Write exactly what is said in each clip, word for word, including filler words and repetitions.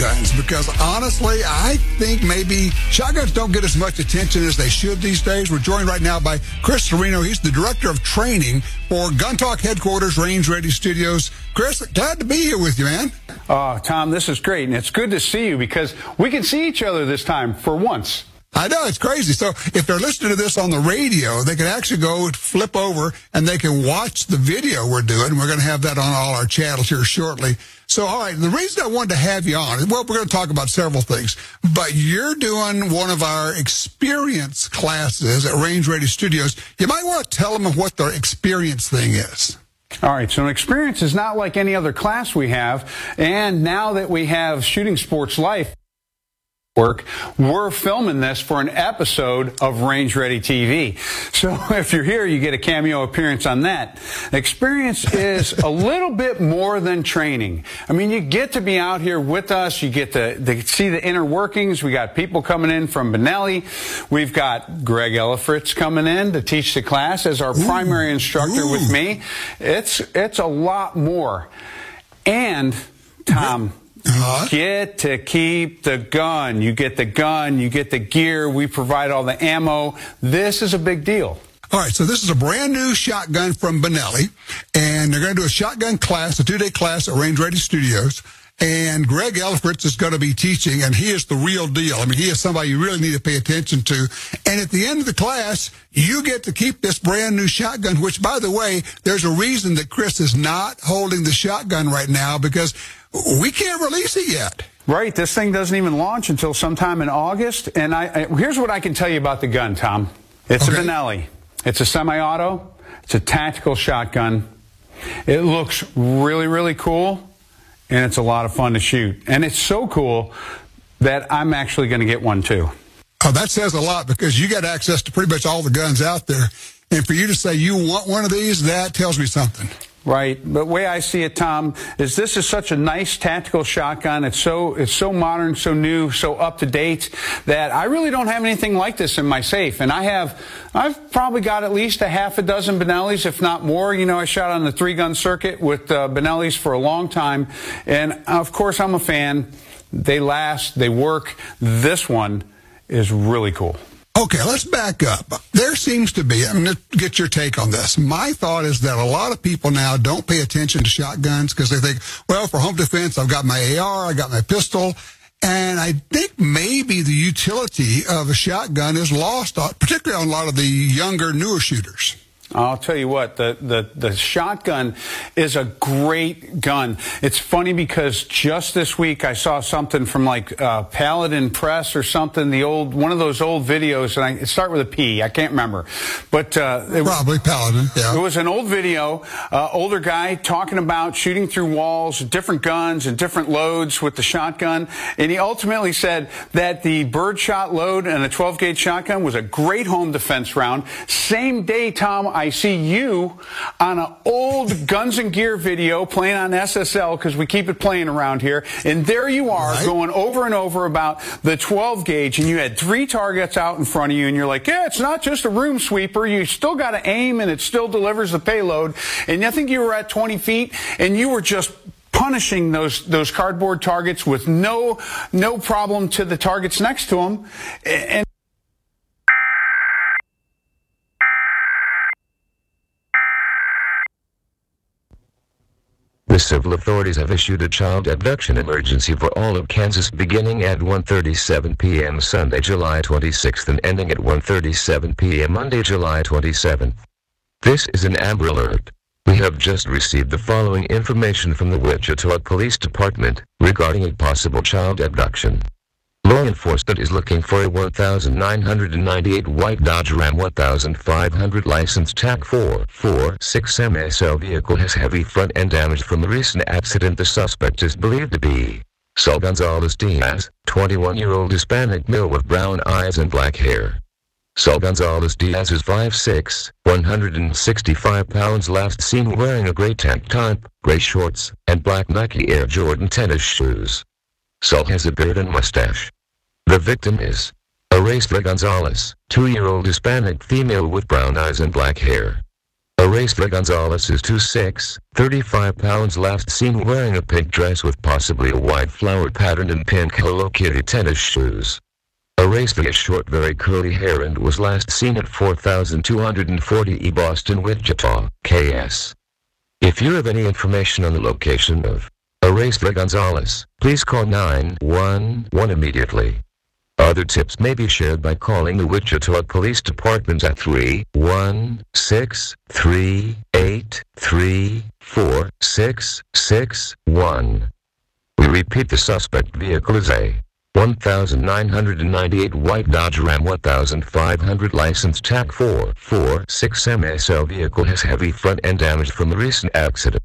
shotguns, because honestly, I think maybe shotguns don't get as much attention as they should these days. We're joined right now by Chris Serino. He's the Director of Training for Gun Talk Headquarters, Range Ready Studios. Chris, glad to be here with you, man. Oh, Tom, this is great, and it's good to see you because we can see each other this time for once. I know, it's crazy. So if they're listening to this on the radio, they can actually go flip over and they can watch the video we're doing. We're going to have that on all our channels here shortly. So, all right, the reason I wanted to have you on, well, we're going to talk about several things, but you're doing one of our experience classes at Range Ready Studios. You might want to tell them what their experience thing is. All right, so an experience is not like any other class we have, and now that we have Shooting Sports Life work, we're filming this for an episode of Range Ready T V. So if you're here, you get a cameo appearance on that. Experience is a little bit more than training. I mean, you get to be out here with us. You get to, to see the inner workings. We got people coming in from Benelli. We've got Greg Ellifritz coming in to teach the class as our ooh, primary instructor ooh. with me. It's, it's a lot more. And, Tom, Uh-huh. Get to keep the gun. You get the gun, you get the gear, we provide all the ammo. This is a big deal. All right, so this is a brand new shotgun from Benelli, and they're going to do a shotgun class, a two-day class at Range Ready Studios. And Greg Ellifritz is going to be teaching, and he is the real deal. I mean, he is somebody you really need to pay attention to. And at the end of the class, you get to keep this brand new shotgun, which, by the way, there's a reason that Chris is not holding the shotgun right now, because we can't release it yet. Right. This thing doesn't even launch until sometime in August. And I, I here's what I can tell you about the gun, Tom. It's okay. a Benelli. It's a semi-auto. It's a tactical shotgun. It looks really, really cool. And it's a lot of fun to shoot. And it's so cool that I'm actually going to get one, too. Oh, that says a lot, because you got access to pretty much all the guns out there. And for you to say you want one of these, that tells me something. Right. But the way I see it, Tom, is this is such a nice tactical shotgun. It's so it's so modern, so new, so up to date that I really don't have anything like this in my safe. And I have, I've probably got at least a half a dozen Benellis, if not more. You know, I shot on the three gun circuit with uh, Benellis for a long time. And of course, I'm a fan. They last, they work. This one is really cool. Okay, let's back up. There seems to be, I'm going to get your take on this. My thought is that a lot of people now don't pay attention to shotguns because they think, well, for home defense, I've got my A R, I got my pistol. And I think maybe the utility of a shotgun is lost, particularly on a lot of the younger, newer shooters. I'll tell you what, the, the, the shotgun is a great gun. It's funny because just this week I saw something from like uh, Paladin Press or something, the old one of those old videos, and I it start with a P. I can't remember, but uh, it probably Paladin. Yeah, it was an old video, uh, older guy talking about shooting through walls, different guns and different loads with the shotgun, and he ultimately said that the birdshot load and a twelve gauge shotgun was a great home defense round. Same day, Tom, I I see you on an old Guns and Gear video playing on S S L because we keep it playing around here. And there you are right. going over and over about the twelve gauge, and you had three targets out in front of you, and you're like, yeah, it's not just a room sweeper. You still got to aim, and it still delivers the payload. And I think you were at twenty feet, and you were just punishing those those cardboard targets with no no problem to the targets next to them. And the civil authorities have issued a child abduction emergency for all of Kansas beginning at one thirty-seven p m Sunday, July twenty-sixth and ending at one thirty-seven p m Monday, July twenty-seventh. This is an Amber Alert. We have just received the following information from the Wichita Police Department regarding a possible child abduction. Law enforcement is looking for a one thousand nine hundred ninety-eight white Dodge Ram fifteen hundred licensed T A C four forty-six M S L vehicle has heavy front end damage from a recent accident. The suspect is believed to be Saul Gonzalez Diaz, twenty-one-year-old Hispanic male with brown eyes and black hair. Saul Gonzalez Diaz is five foot six, one hundred sixty-five pounds, last seen wearing a gray tank top, gray shorts, and black Nike Air Jordan tennis shoes. Saul has a beard and mustache. The victim is Araceli Gonzalez, two-year-old Hispanic female with brown eyes and black hair. Erastra Gonzalez is two foot six, thirty-five pounds, last seen wearing a pink dress with possibly a white flower pattern and pink Hello Kitty tennis shoes. Erastra has short, very curly hair and was last seen at four thousand two hundred forty E Boston, Wichita, K S. If you have any information on the location of Erastra Gonzalez, please call nine one one immediately. Other tips may be shared by calling the Wichita Police Department at three one six, three eight three, four six six one. We repeat, the suspect vehicle is a one thousand nine hundred ninety-eight white Dodge Ram fifteen hundred licensed T A C four four six M S L vehicle, has heavy front end damage from a recent accident.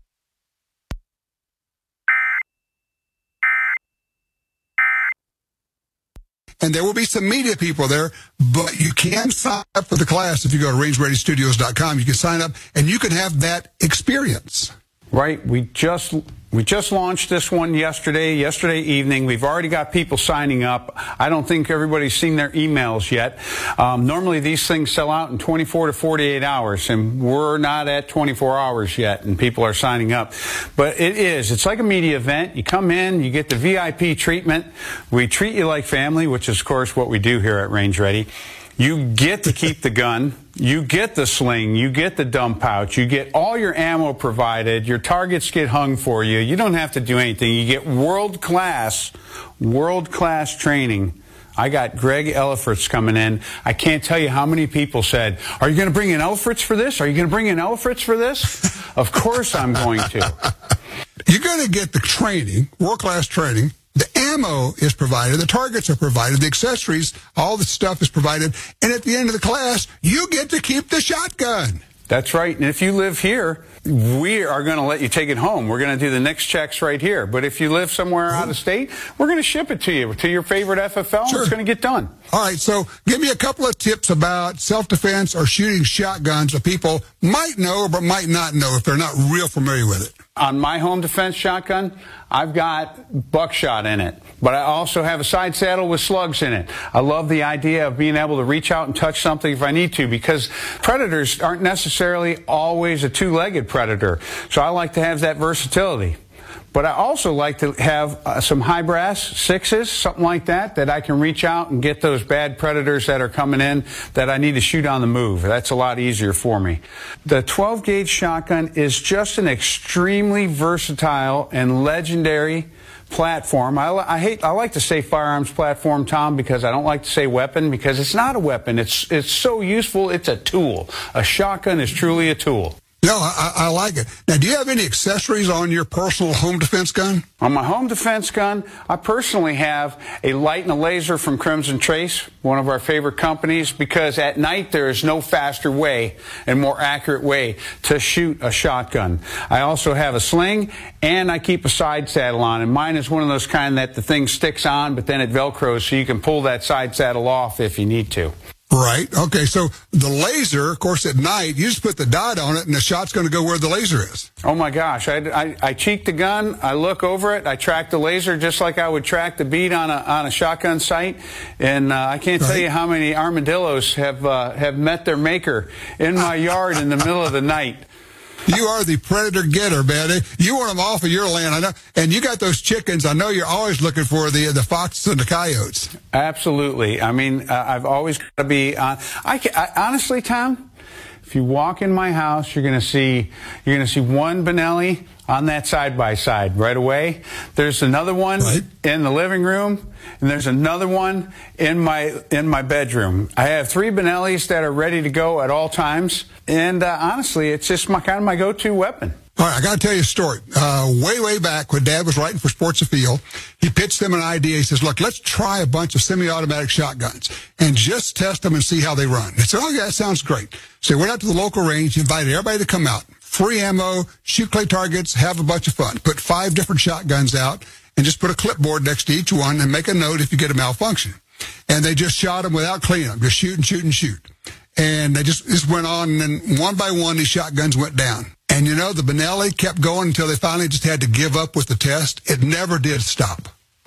And there will be some media people there, but you can sign up for the class if you go to range ready studios dot com. You can sign up, and you can have that experience. Right. We just we just launched this one yesterday, yesterday evening. We've already got people signing up. I don't think everybody's seen their emails yet. Um, normally these things sell out in twenty-four to forty-eight hours, and we're not at twenty-four hours yet, and people are signing up. But it is. It's like a media event. You come in, you get the V I P treatment. We treat you like family, which is, of course, what we do here at Range Ready. You get to keep the gun, you get the sling, you get the dump pouch, you get all your ammo provided, your targets get hung for you. You don't have to do anything. You get world-class, world-class training. I got Greg Elefritz coming in. I can't tell you how many people said, are you going to bring in Elefritz for this? Are you going to bring in Elefritz for this? Of course I'm going to. You're going to get the training, world-class training. The ammo is provided, the targets are provided, the accessories, all the stuff is provided, and at the end of the class, you get to keep the shotgun. That's right. And if you live here, we are going to let you take it home. We're going to do the next checks right here. But if you live somewhere out of state, we're going to ship it to you, to your favorite F F L, sure. And it's going to get done. All right, so give me a couple of tips about self-defense or shooting shotguns that people might know but might not know if they're not real familiar with it. On my home defense shotgun, I've got buckshot in it, but I also have a side saddle with slugs in it. I love the idea of being able to reach out and touch something if I need to, because predators aren't necessarily always a two-legged predator. So I like to have that versatility. But I also like to have uh, some high brass sixes, something like that, that I can reach out and get those bad predators that are coming in that I need to shoot on the move. That's a lot easier for me. The twelve gauge shotgun is just an extremely versatile and legendary platform. I, I hate. I like to say firearms platform, Tom, because I don't like to say weapon, because it's not a weapon. It's it's so useful. It's a tool. A shotgun is truly a tool. No, I, I like it. Now, do you have any accessories on your personal home defense gun? On my home defense gun, I personally have a light and a laser from Crimson Trace, one of our favorite companies, because at night there is no faster way and more accurate way to shoot a shotgun. I also have a sling, and I keep a side saddle on, and mine is one of those kind that the thing sticks on, but then it Velcros, so you can pull that side saddle off if you need to. Right. Okay. So the laser, of course, at night, you just put the dot on it, and the shot's going to go where the laser is. Oh, my gosh. I, I, I cheek the gun. I look over it. I track the laser just like I would track the bead on a, on a shotgun sight. And uh, I can't right. tell you how many armadillos have, uh, have met their maker in my yard in the middle of the night. You are the predator getter, man. You want them off of your land, I know. And you got those chickens. I know you're always looking for the the foxes and the coyotes. Absolutely. I mean, uh, I've always got to be. Uh, I, can, I honestly, Tom, if you walk in my house, you're going to see you're going to see one Benelli on that side by side right away. There's another one right. in the living room, and there's another one in my in my bedroom. I have three Benellis that are ready to go at all times, and uh, honestly, it's just my kind of my go-to weapon. All right, I got to tell you a story. Uh, way, way back when Dad was writing for Sports Afield, he pitched them an idea. He says, look, let's try a bunch of semi-automatic shotguns and just test them and see how they run. I said, oh, yeah, that sounds great. So we went out to the local range, invited everybody to come out. Free ammo, shoot clay targets, have a bunch of fun. Put five different shotguns out and just put a clipboard next to each one and make a note if you get a malfunction. And they just shot them without cleaning them, just shoot and shoot and shoot. And they just, just went on, and then one by one, these shotguns went down. And, you know, the Benelli kept going until they finally just had to give up with the test. It never did stop.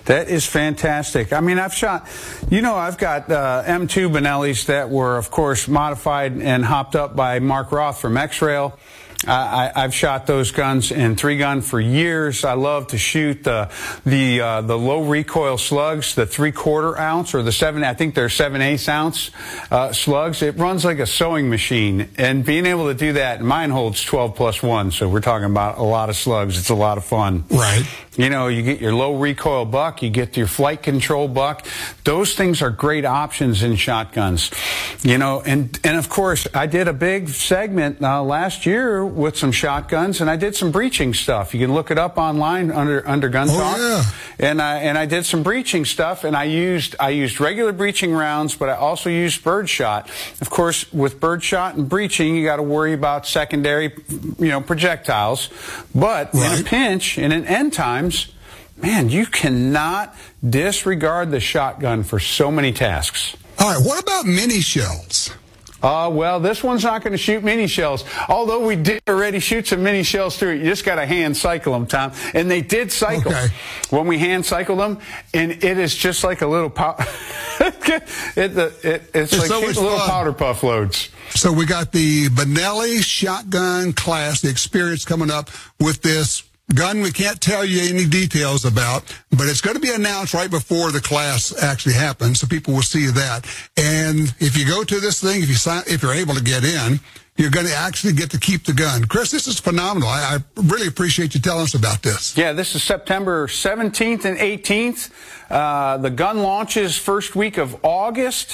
That is fantastic. I mean, I've shot, you know, I've got uh, M two Benellis that were, of course, modified and hopped up by Mark Roth from X-Rail. Uh, I, I've shot those guns in three gun for years. I love to shoot the the uh, the low recoil slugs, the three quarter ounce or the seven. I think they're seven eighths ounce uh, slugs. It runs like a sewing machine, and being able to do that, mine holds twelve plus one. So we're talking about a lot of slugs. It's a lot of fun. Right. You know, you get your low recoil buck, you get your flight control buck. Those things are great options in shotguns. You know, and and of course, I did a big segment uh, last year with some shotguns, and I did some breaching stuff. You can look it up online under under Gun oh, Talk. Yeah. And I and I did some breaching stuff, and I used I used regular breaching rounds, but I also used birdshot. Of course, with birdshot and breaching, you got to worry about secondary, you know, projectiles. But right. in a pinch, in an end times, man, you cannot disregard the shotgun for so many tasks. All right, what about mini shells? Uh, well, this one's not going to shoot mini shells, although we did already shoot some mini shells through it. You just got to hand cycle them, Tom. And they did cycle okay. when we hand cycle them, and it is just like a little powder. it, it, it, it's, it's like so shooting little fun. powder puff loads. So we got the Benelli shotgun class, the experience coming up with this gun we can't tell you any details about, but it's going to be announced right before the class actually happens, so people will see that. And if you go to this thing, if you sign, if you're able to get in, you're going to actually get to keep the gun. Chris, this is phenomenal. I, I really appreciate you telling us about this. Yeah, this is September seventeenth and eighteenth. Uh, the gun launches first week of August.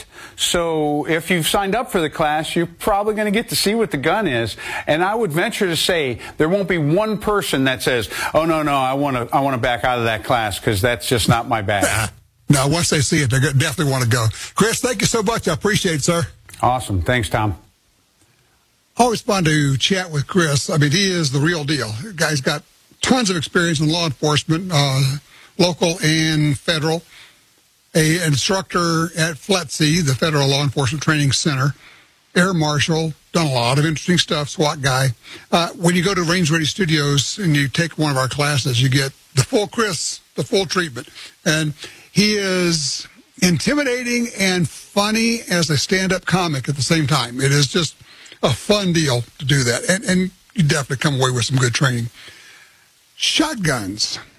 So if you've signed up for the class, you're probably going to get to see what the gun is. And I would venture to say there won't be one person that says, "Oh no, no, I want to, I want to back out of that class because that's just not my bag." No, once they see it, they definitely want to go. Chris, thank you so much. I appreciate it, sir. Awesome. Thanks, Tom. Always fun to chat with Chris. I mean, he is the real deal. The guy's got tons of experience in law enforcement, uh, local and federal. A instructor at F L E T C, the Federal Law Enforcement Training Center. Air Marshal, done a lot of interesting stuff, SWAT guy. Uh, when you go to Range Ready Studios and you take one of our classes, you get the full Chris, the full treatment. And he is intimidating and funny as a stand-up comic at the same time. It is just a fun deal to do that. And, and you definitely come away with some good training. Shotguns.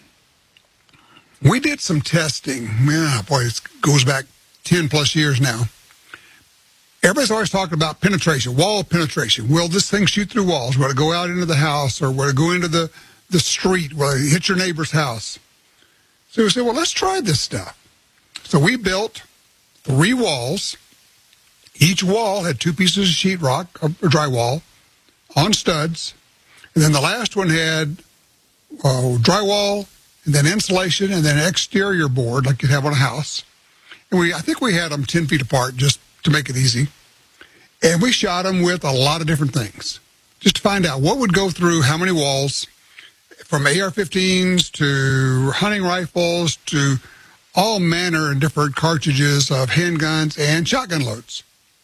We did some testing. Yeah, boy, it goes back ten plus years now. Everybody's always talking about penetration, wall penetration. Will this thing shoot through walls? Will it go out into the house, or will it go into the, the street? Will it hit your neighbor's house? So we said, well, let's try this stuff. So we built three walls. Each wall had two pieces of sheetrock, or drywall, on studs. And then the last one had uh, drywall, and then insulation, and then exterior board, like you'd have on a house. And we, I think we had them ten feet apart just to make it easy. And we shot them with a lot of different things, just to find out what would go through how many walls, from A R fifteens to hunting rifles to all manner of different cartridges of handguns and shotgun loads.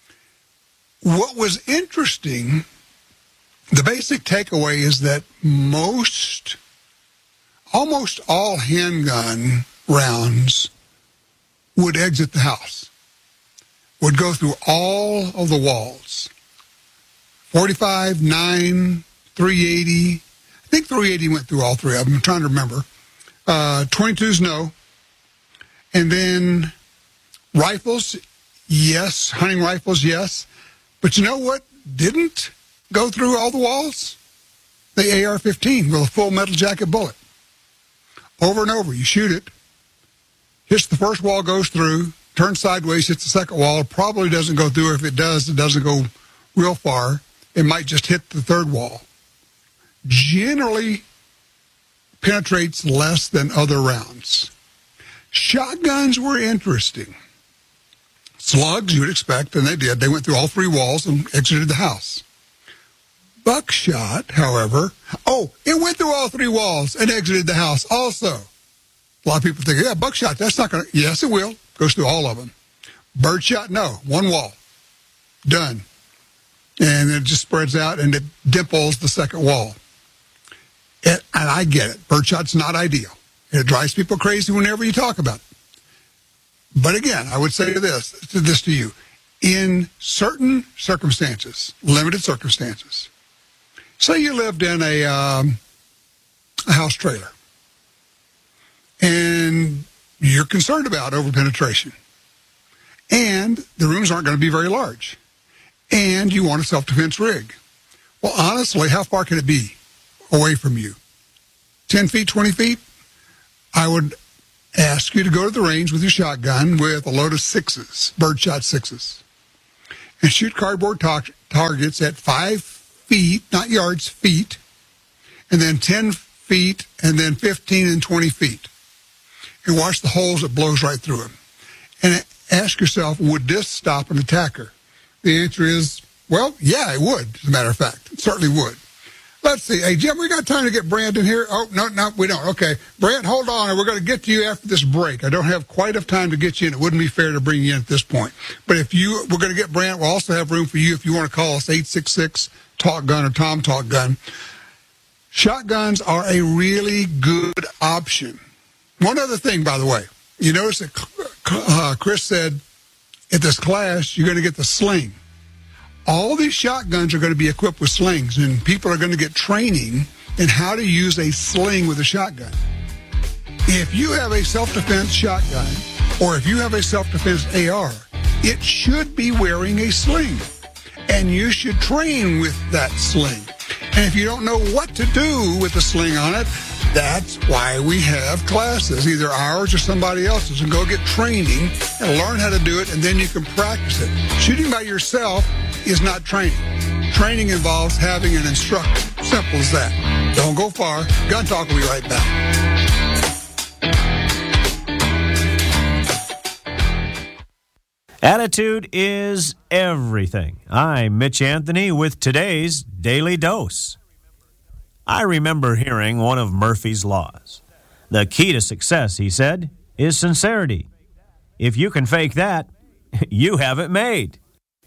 What was interesting, the basic takeaway is that most, almost all handgun rounds would exit the house, would go through all of the walls. forty-five, nine, three eighty. I think three eighty went through all three of them. I'm trying to remember. Uh, twenty-twos, no. And then rifles, yes. Hunting rifles, yes. But you know what didn't go through all the walls? The A R fifteen with a full metal jacket bullet. Over and over, you shoot it. Hits the first wall, goes through, turns sideways, hits the second wall. It probably doesn't go through. If it does, it doesn't go real far. It might just hit the third wall. Generally penetrates less than other rounds. Shotguns were interesting. Slugs, you would expect, and they did. They went through all three walls and exited the house. Buckshot, however, oh, it went through all three walls and exited the house also. A lot of people think, yeah, buckshot, that's not going to, yes, it will. Goes through all of them. Birdshot, no, one wall. Done. And it just spreads out and it dimples the second wall. And, and I get it. Birdshot's not ideal. It drives people crazy whenever you talk about it. But again, I would say this, to this to you. In certain circumstances, limited circumstances, say you lived in a, um, a house trailer and you're concerned about overpenetration and the rooms aren't going to be very large and you want a self-defense rig. Well, honestly, how far can it be away from you? ten feet, twenty feet? I would ask you to go to the range with your shotgun with a load of sixes, birdshot sixes, and shoot cardboard tar- targets at five feet, not yards, feet, and then ten feet, and then fifteen and twenty feet. And watch the holes that blows right through them. And ask yourself, would this stop an attacker? The answer is, well, yeah, it would, as a matter of fact. It certainly would. Let's see. Hey, Jim, we got time to get Brandon here? Oh, no, no, we don't. Okay. Brant, hold on, and we're going to get to you after this break. I don't have quite enough time to get you in. It wouldn't be fair to bring you in at this point. But if you, we're going to get Brant. We'll also have room for you if you want to call us, eight six six, talk gun or Tom Talk Gun. Shotguns are a really good option. One other thing, by the way. You notice that uh, Chris said at this class, you're going to get the sling. All these shotguns are going to be equipped with slings, and people are going to get training in how to use a sling with a shotgun. If you have a self-defense shotgun, or if you have a self-defense A R, it should be wearing a sling, and you should train with that sling. And if you don't know what to do with the sling on it, that's why we have classes, either ours or somebody else's, and go get training and learn how to do it, and then you can practice it. Shooting by yourself is not training. Training involves having an instructor. Simple as that. Don't go far. Gun Talk will be right back. Attitude is everything. I'm Mitch Anthony with today's Daily Dose. I remember hearing one of Murphy's Laws. The key to success, he said, is sincerity. If you can fake that, you have it made.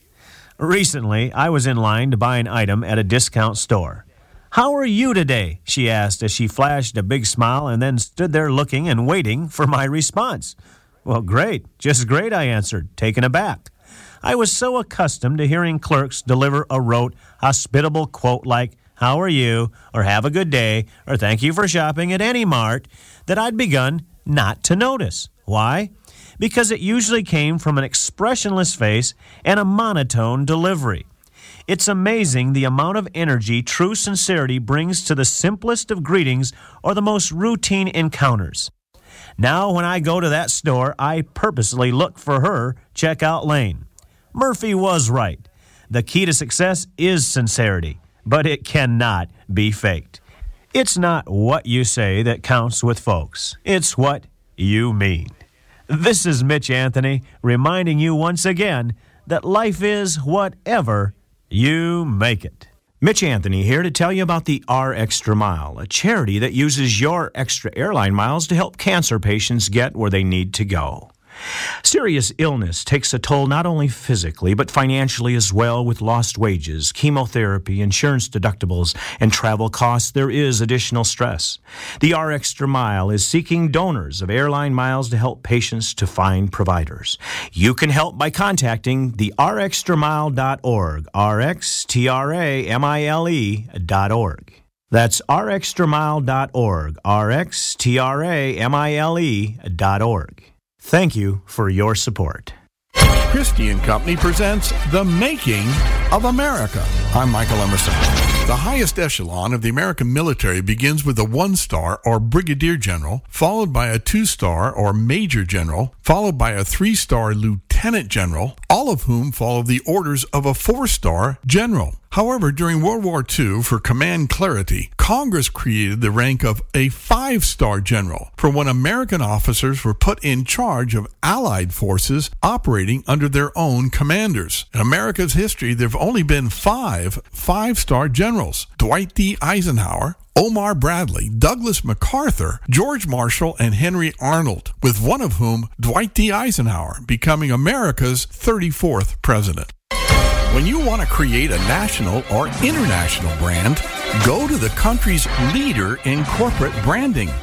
Recently, I was in line to buy an item at a discount store. "How are you today?" she asked as she flashed a big smile and then stood there looking and waiting for my response. "Well, great, just great," I answered, taken aback. I was so accustomed to hearing clerks deliver a rote, hospitable quote like, "How are you?" or "Have a good day," or "Thank you for shopping at any mart," that I'd begun not to notice. Why? Because it usually came from an expressionless face and a monotone delivery. It's amazing the amount of energy true sincerity brings to the simplest of greetings or the most routine encounters. Now, when I go to that store, I purposely look for her checkout lane. Murphy was right. The key to success is sincerity, but it cannot be faked. It's not what you say that counts with folks. It's what you mean. This is Mitch Anthony reminding you once again that life is whatever you make it. Mitch Anthony here to tell you about the R Extra Mile, a charity that uses your extra airline miles to help cancer patients get where they need to go. Serious illness takes a toll not only physically, but financially as well. With lost wages, chemotherapy, insurance deductibles, and travel costs, there is additional stress. The R Extra Mile is seeking donors of airline miles to help patients to find providers. You can help by contacting the r extra mile dot org, R X T R A M I L E dot org. That's r extra mile dot org, R X T R A M I L E dot org. Thank you for your support. Christie and Company presents The Making of America. I'm Michael Emerson. The highest echelon of the American military begins with a one-star or brigadier general, followed by a two-star or major general, followed by a three-star lieutenant general, all of whom follow the orders of a four-star general. However, during World War Two, for command clarity, Congress created the rank of a five-star general for when American officers were put in charge of Allied forces operating under their own commanders. In America's history, there have only been five five-star generals: Dwight D. Eisenhower, Omar Bradley, Douglas MacArthur, George Marshall, and Henry Arnold, with one of whom, Dwight D. Eisenhower, becoming America's thirty-fourth president. When you want to create a national or international brand, go to the country's leader in corporate branding.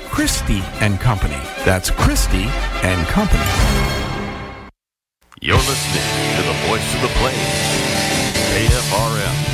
Christie and Company. That's Christie and Company. You're listening to the Voice of the Plains, A F R M.